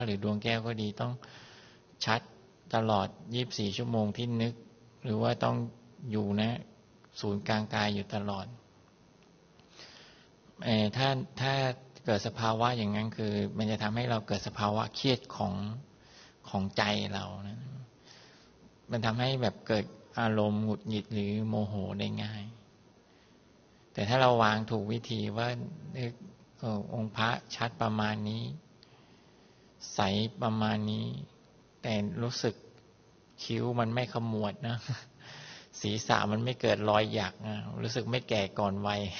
หรือดวงแก้วก็ดีต้องชัดตลอด24ชั่วโมงที่นึกหรือว่าต้องอยู่นะศูนย์กลางกายอยู่ตลอดถ้าเกิดสภาวะอย่างนั้นคือมันจะทำให้เราเกิดสภาวะเครียดของใจเรานะมันทำให้แบบเกิดอารมณ์หงุดหงิดหรือโมโหได้ง่ายแต่ถ้าเราวางถูกวิธีว่าองค์พระชัดประมาณนี้ใสประมาณนี้แต่รู้สึกคิ้วมันไม่ขมวดนะศีรษะมันไม่เกิดรอยหยักนะรู้สึกไม่แก่ก่อนวัย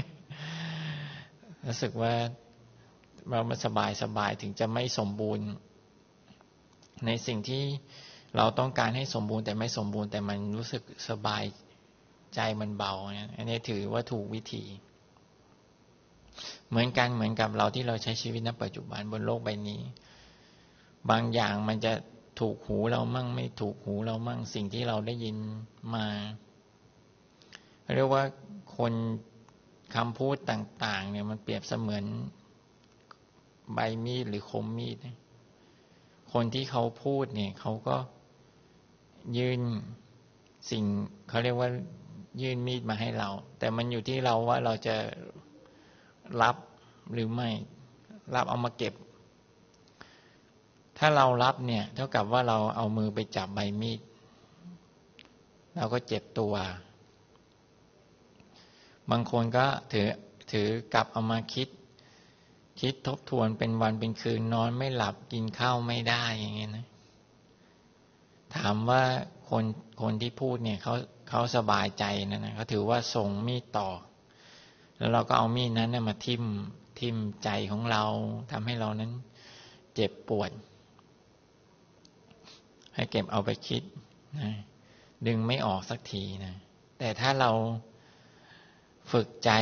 รู้สึกว่าเรามันสบายถึงจะไม่สมบูรณ์ในสิ่งที่เราต้องการให้สมบูรณ์แต่ไม่สมบูรณ์แต่มันรู้สึกสบายใจมันเบาเนี่ยอันนี้ถือว่าถูกวิธีเหมือนกับเราที่เราใช้ชีวิตณปัจจุบันบนโลกใบนี้บางอย่างมันจะถูกหูเรามั่งไม่ถูกหูเรามั่งสิ่งที่เราได้ยินมาเรียกว่าคนคำพูดต่างๆเนี่ยมันเปรียบเสมือนใบมีดหรือคมมีดคนที่เขาพูดเนี่ยเขาก็ยื่นสิ่งเขาเรียกว่ายื่นมีดมาให้เราแต่มันอยู่ที่เราว่าเราจะรับหรือไม่รับเอามาเก็บถ้าเรารับเนี่ยเท่ากับว่าเราเอามือไปจับใบมีดเราก็เจ็บตัวบางคนก็ถือกลับเอามาคิดทบทวนเป็นวันเป็นคืนนอนไม่หลับกินข้าวไม่ได้อย่างเงี้ยนะถามว่าคนที่พูดเนี่ยเขาสบายใจนะเขาถือว่าส่งมีดต่อแล้วเราก็เอามีดนั้นมาทิ่มใจของเราทำให้เรานั้นเจ็บปวดให้เก็บเอาไปคิดนะดึงไม่ออกสักทีนะแต่ถ้าเราฝึกใจ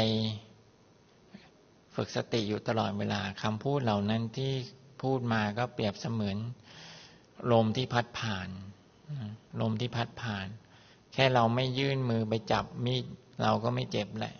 ฝึกสติอยู่ตลอดเวลาคำพูดเหล่านั้นที่พูดมาก็เปรียบเสมือนลมที่พัดผ่านลมที่พัดผ่านแค่เราไม่ยื่นมือไปจับมีดเราก็ไม่เจ็บแหละ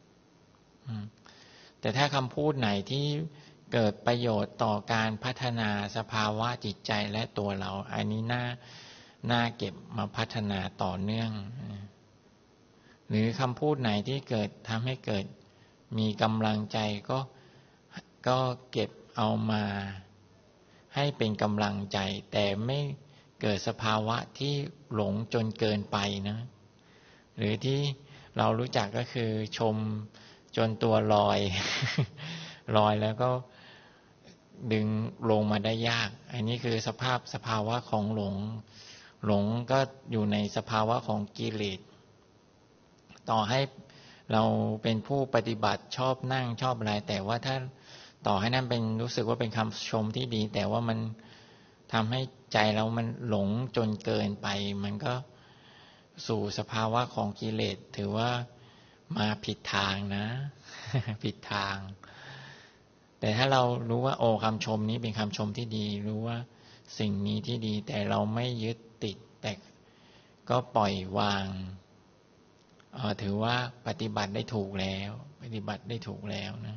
แต่ถ้าคำพูดไหนที่เกิดประโยชน์ต่อการพัฒนาสภาวะจิตใจและตัวเราอันนี้น่าเก็บมาพัฒนาต่อเนื่องหรือคำพูดไหนที่เกิดทำให้เกิดมีกำลังใจก็เก็บเอามาให้เป็นกำลังใจแต่ไม่เกิดสภาวะที่หลงจนเกินไปนะหรือที่เรารู้จักก็คือชมจนตัวลอย ลอยแล้วก็ดึงลงมาได้ยากอันนี้คือสภาวะของหลงก็อยู่ในสภาวะของกิเลสต่อให้เราเป็นผู้ปฏิบัติชอบนั่งชอบอะไรแต่ว่าถ้าต่อให้นั่นเป็นรู้สึกว่าเป็นคำชมที่ดีแต่ว่ามันทำให้ใจเรามันหลงจนเกินไปมันก็สู่สภาวะของกิเลสถือว่ามาผิดทางนะ ผิดทางแต่ถ้าเรารู้ว่าโอ้คำชมนี้เป็นคำชมที่ดีรู้ว่าสิ่งนี้ที่ดีแต่เราไม่ยึดติดแต่ก็ปล่อยวางถือว่าปฏิบัติได้ถูกแล้วปฏิบัติได้ถูกแล้วนะ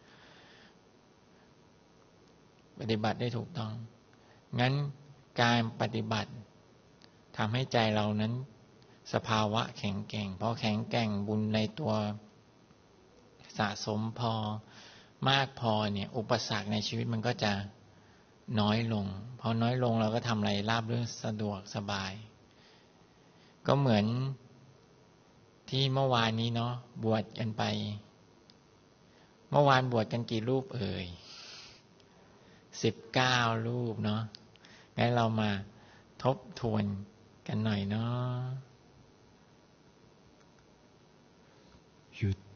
ปฏิบัติได้ถูกต้องงั้นการปฏิบัติทำให้ใจเรานั้นสภาวะแข็งแกร่งพอแข็งแกร่งบุญในตัวสะสมพอมากพอเนี่ยอุปสรรคในชีวิตมันก็จะน้อยลงพอน้อยลงเราก็ทำอะไรราบรื่นสะดวกสบายก็เหมือนที่เมื่อวานนี้เนาะบวชกันไปเมื่อวานบวชกันกี่รูป19 รูปเนาะงั้นเรามาทบทวนกันหน่อยเนาะ